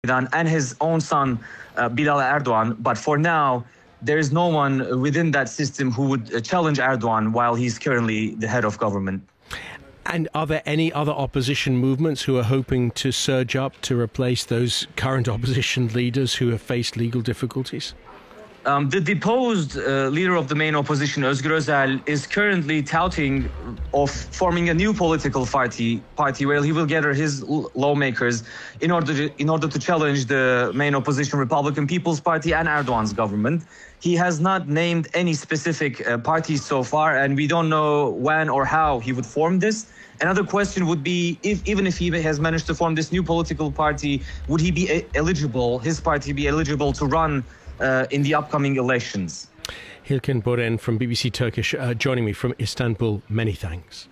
and his own son, Bilal Erdogan. But for now, there is no one within that system who would challenge Erdogan while he's currently the head of government. And are there any other opposition movements who are hoping to surge up to replace those current opposition leaders who have faced legal difficulties? The deposed leader of the main opposition, Özgür Özel, is currently touting of forming a new political party where he will gather his lawmakers in order to challenge the main opposition Republican People's Party and Erdogan's government. He has not named any specific parties so far, and we don't know when or how he would form this. Another question would be, even if he has managed to form this new political party, would he be eligible, his party be eligible to run in the upcoming elections? Hilken Boren from BBC Turkish joining me from Istanbul. Many thanks.